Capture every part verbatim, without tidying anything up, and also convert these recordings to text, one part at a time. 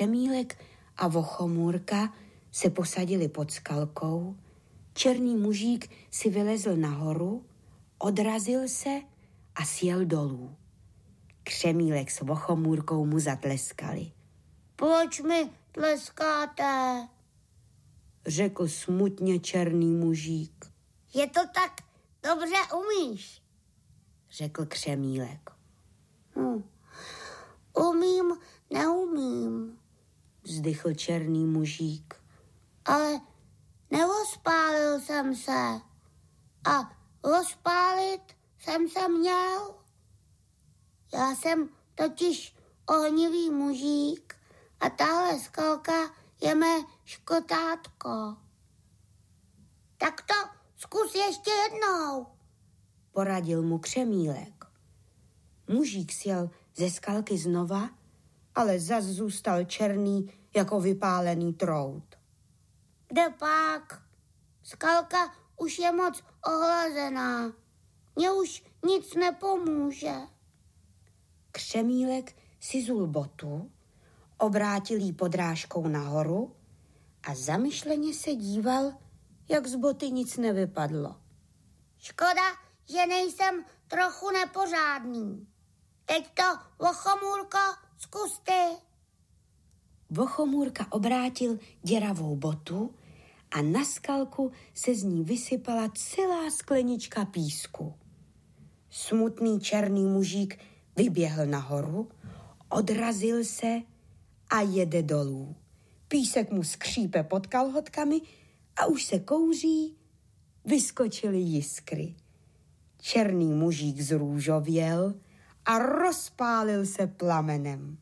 Křemílek a Vochomůrka se posadili pod skalkou, černý mužík si vylezl nahoru, odrazil se a sjel dolů. Křemílek s Vochomůrkou mu zatleskali. Proč mi tleskáte? Řekl smutně černý mužík. Je to tak dobře umíš, řekl Křemílek. Hm. Umím, neumím, vzdychl černý mužík. Ale nerozpálil jsem se. A rozpálit jsem se měl. Já jsem totiž ohnivý mužík a tahle skalka je mé škotátko. Tak to zkus ještě jednou, poradil mu Křemílek. Mužík sjel ze skalky znova, ale zas zůstal černý jako vypálený trout. Kde pak? Skalka už je moc ohlazená. Mně už nic nepomůže. Křemílek si zul botu, obrátil jí podrážkou nahoru a zamyšleně se díval, jak z boty nic nevypadlo. Škoda, že nejsem trochu nepořádný. Teď to, Vochomůrko, zkus ty. Vochomůrka obrátil děravou botu a na skalku se z ní vysypala celá sklenička písku. Smutný černý mužík vyběhl nahoru, odrazil se a jede dolů. Písek mu skřípe pod kalhotkami a už se kouří, vyskočily jiskry. Černý mužík zrůžověl a rozpálil se plamenem.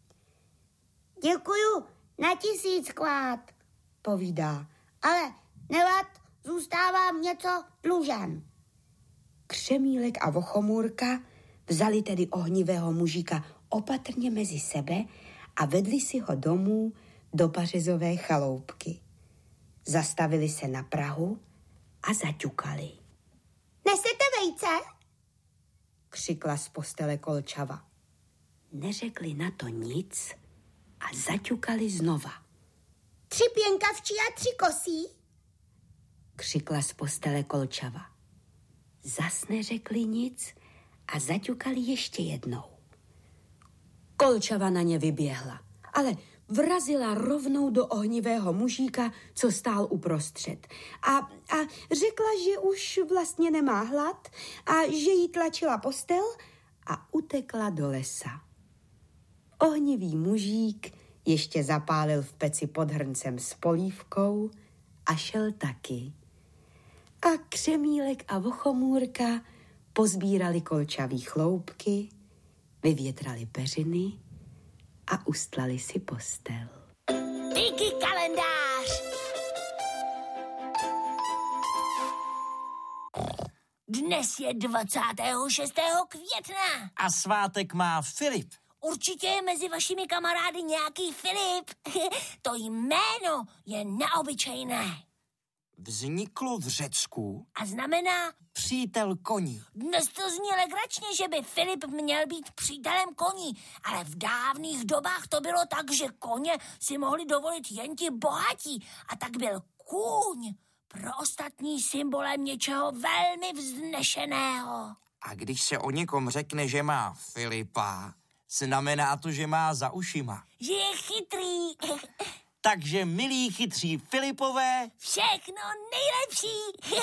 Děkuju na tisíckrát, povídá, ale nevad, zůstávám něco dlužen. Křemílek a Vochomůrka vzali tedy ohnivého mužíka opatrně mezi sebe a vedli si ho domů do pařezové chaloupky. Zastavili se na prahu a zaťukali. Nesete vejce? Křikla z postele Kolčava. Neřekli na to nic a zaťukali znova. Tři pěnkavčí a tři kosí? Křikla z postele Kolčava. Zas neřekli nic a zaťukali ještě jednou. Kolčava na ně vyběhla, ale vrazila rovnou do ohnivého mužíka, co stál uprostřed. A, a řekla, že už vlastně nemá hlad a že jí tlačila postel a utekla do lesa. Ohnivý mužík ještě zapálil v peci pod hrncem s polívkou a šel taky. A Křemílek a Vochomůrka pozbírali kolčavý chloupky, vyvětrali peřiny a ustlali si postel. Díky kalendář! Dnes je dvacátého šestého května. A svátek má Filip. Určitě je mezi vašimi kamarády nějaký Filip. To jméno je neobyčejné. Vzniklo v Řecku a znamená přítel koní. Dnes to zní legračně, že by Filip měl být přítelem koní, ale v dávných dobách to bylo tak, že koně si mohli dovolit jen ti bohatí a tak byl kůň pro ostatní symbolem něčeho velmi vznešeného. A když se o někom řekne, že má Filipa, znamená to, že má za ušima. Že je chytrý. Takže milí chytří Filipové, všechno nejlepší.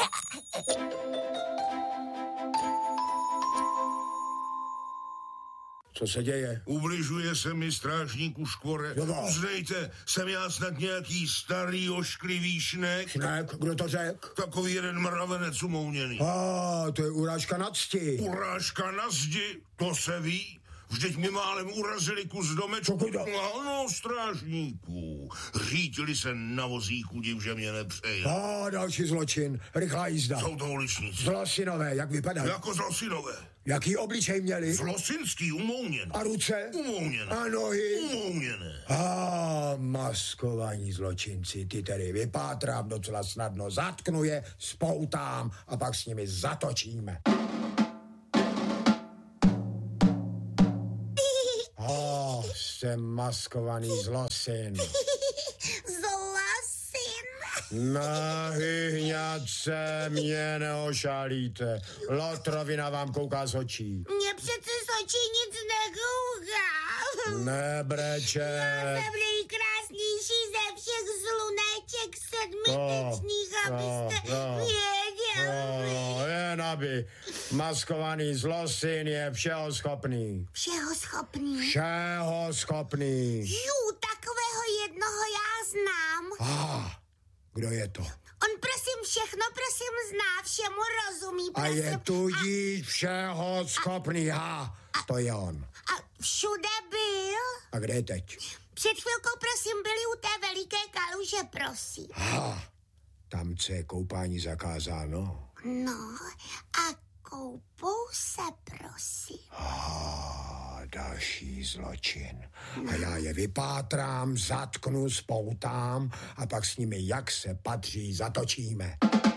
Co se děje? Ubližuje se mi, strážníku Škvore. Uznejte, jsem já snad nějaký starý ošklivý šnek? Šnek? Kdo to řek? Takový jeden mravenec umouněný. A, to je urážka na cti. Urážka na zdi? To se ví. Vždyť mi málem urazili kus domečku. Ano, strážníků. Řítili se na vozíku, div, že mě nepřeje. A, další zločin. Rychlá jízda. Jsou to uličníci. Zlosinové, jak vypadají? Jako zlosinové. Jaký obličej měli? Zlosinský, umouněný. A ruce? Umouněné. A nohy? Umouněné. A, maskovaní zločinci, ty tedy vypátrám docela snadno. Zatknu je, spoutám a pak s nimi zatočíme. Oh, jste maskovaný zlosin. Zlosin? Na hyhňace mě neošalíte. Lotrovina vám kouká z očí. Mně přece z očí nic nekouká. Nebreče. Já jsem nejkrásnější ze všech slunéček sedmitečných, No, abyste no, no. věděli. No, jen aby. Maskovaný zlosin je všeho schopný. Všeho schopný. Všeho schopný. Jú, takového jednoho já znám. Ah, kdo je to? On prosím všechno, prosím zná, všemu rozumí, A prosím. je tudíž všeho schopný. Ha, to je on. A všude byl? A kde je teď? Před chvilkou, prosím, byli u té veliké kaluže, prosím. Ha, tam co je koupání zakázáno. No, a koupou se, prosím. Ah, další zločin. A já je vypátrám, zatknu, spoutám a pak s nimi, jak se patří, zatočíme.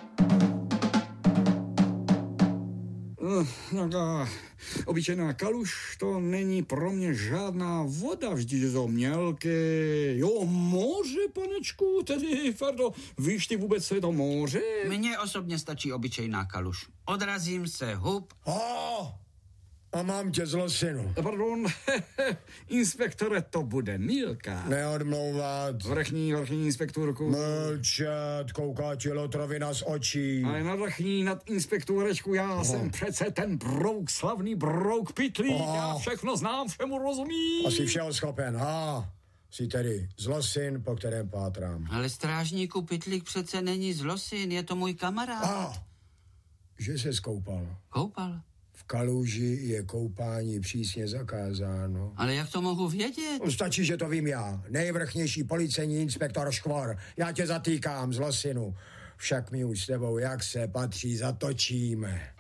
No, no, obyčejná kaluž, to není pro mě žádná voda, vždyť je to mělké. Jo, moře, panečku, tedy, Ferdo, víš ty vůbec, co je to moře? Mně osobně stačí obyčejná kaluž. Odrazím se hub. Oh, a mám tě zlosinu. Pardon, inspektore, to bude Milka. Neodmlouvat. Vrchní, vrchní inspektorku. Mlčet, kouká ti lotrovina z očí. Ale na vrchní, nad inspektorečku, já oh. jsem přece ten brouk, slavný brouk Pitlík. Oh. Já všechno znám, všemu rozumím. Asi všeho schopen, ha. Jsi tedy zlosin, po kterém pátrám. Ale strážníku, Pitlík přece není zlosin, je to můj kamarád. A, že se skoupal. Koupal. V kaluži je koupání přísně zakázáno. Ale jak to mohu vědět? Stačí, že to vím já. Nejvrchnější policejní inspektor Škvor. Já tě zatýkám, zlosinu. Však my už s tebou, jak se patří, zatočíme.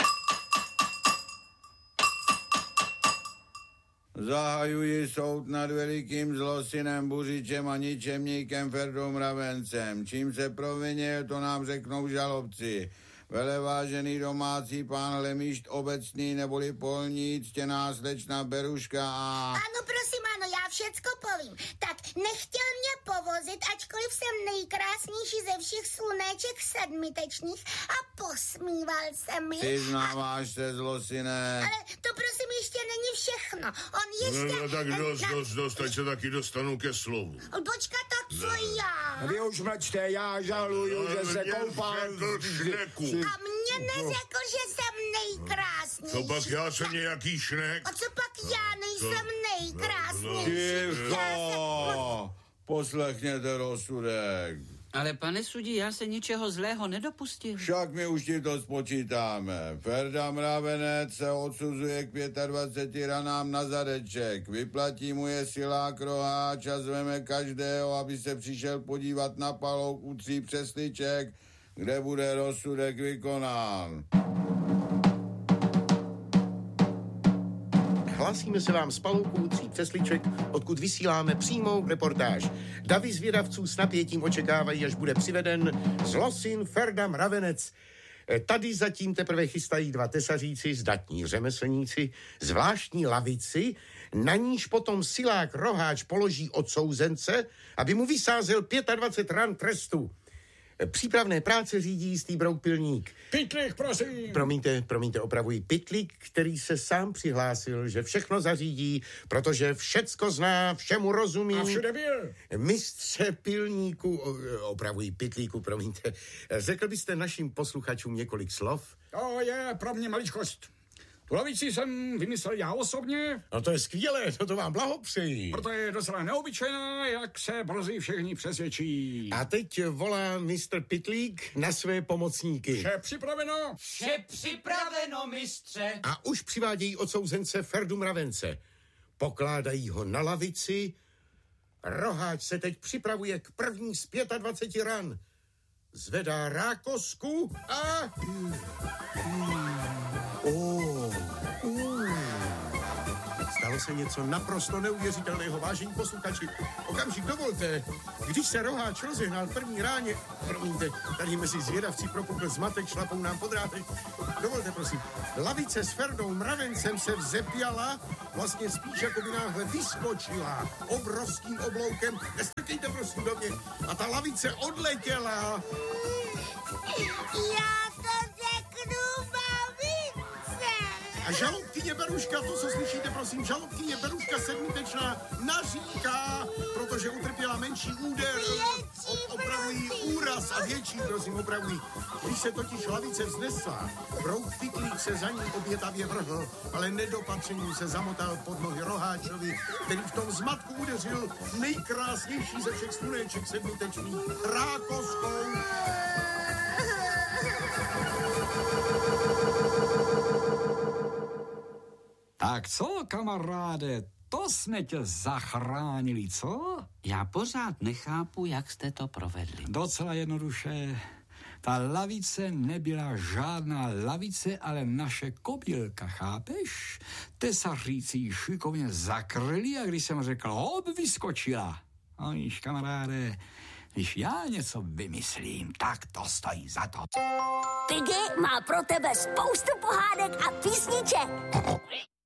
Zahajuji soud nad velikým zlosinem, buřičem a ničemníkem Ferdou Mravencem. Čím se provinil, to nám řeknou žalobci. Velevážený domácí pán Lemíšt obecný neboli polní, ctěná slečna Beruška a... Ano, prosím, ano, já všecko povím. Tak nechtěl mě povozit, ačkoliv jsem nejkrásnější ze všech slunéček sedmitečných a posmíval se mi. Přiznáváš se, zlosine. Ale to prosím ještě není všechno. On ještě... No, tak dost, dost, dost, ať se taky dostanu ke slovu. Počka, tak co já? Vy už mlčte, já žaluju, že se koupám. A mě neřekl, že jsem nejkrásnější. Co pak já jsem nějaký šnek? A co pak já nejsem nejkrásnější? Ticho! Poslechněte rozsudek. Ale pane sudí, já se ničeho zlého nedopustil. Však my už ti to spočítáme. Ferda Mravenec se odsuzuje k dvaceti pěti ranám na zadeček. Vyplatí mu je silák roháč a zveme každého, aby se přišel podívat na palouk u tří přesliček, kde bude rozsudek vykonán. Hlásíme se vám z palouku tří přesliček, odkud vysíláme přímou reportáž. Davy zvědavců s napětím očekávají, až bude přiveden zlosin Ferda Mravenec. Tady zatím teprve chystají dva tesaříci, zdatní řemeslníci, zvláštní lavici, na níž potom silák roháč položí odsouzence, aby mu vysázel dvacet pět ran trestu. Přípravné práce řídí jistý brouk Pilník. Pitlík, prosím. Promiňte, promiňte, opravuji Pitlík, který se sám přihlásil, že všechno zařídí, protože všecko zná, všemu rozumí. A všude byl. Mistře Pilníku, opravuji Pitlíku, promiňte, řekl byste našim posluchačům několik slov? To je pro mě maličkost. Tu lavici jsem vymyslel já osobně. No to je skvělé, to, to vám blahopřeji. Proto je docela neobyčejná, jak se brzy všichni přesvědčí. A teď volá mistr Pitlík na své pomocníky. Vše připraveno? Vše připraveno, mistře. A už přivádějí odsouzence Ferdu Mravence. Pokládají ho na lavici. Roháč se teď připravuje k první z dvaceti pěti ran. Zvedá rákosku a... Oh. Uh. Stalo Stalo se něco naprosto neuvěřitelného, vážení posluchači. Okamžik dovolte, když se roháč rozehnal první ráně, promiňte, tady mezi zvědavci propukl zmatek, šlapou nám podrátek. Dovolte, prosím, lavice s Ferdou Mravencem se vzepěla, vlastně spíš jako by náhle vyskočila obrovským obloukem. Nestrkejte prosím do mě. A ta lavice odletěla. Já to řeknu, babičce. A žalobkyně Beruška, to, co slyšíte, prosím, žalobkyně Beruška sedmitečná naříká, protože utrpěla menší úder. Opravují úraz a větší, prosím, opravují. Když se totiž lavice vznesla, brouk Tyklík se za ní obětavě vrhl, ale nedopatřením se zamotal pod nohy roháčovi, který v tom zmatku udeřil nejkrásnější ze všech sluneček sedmitečných rákoskou. Tak co, kamaráde, to jsme tě zachránili, co? Já pořád nechápu, jak jste to provedli. Docela jednoduše. Ta lavice nebyla žádná lavice, ale naše kobylka, chápeš? Tesaříci ji šikovně zakryli a když jsem řekl hop, vyskočila. A víš, kamaráde, když já něco vymyslím, tak to stojí za to. Piggy má pro tebe spoustu pohádek a písniček.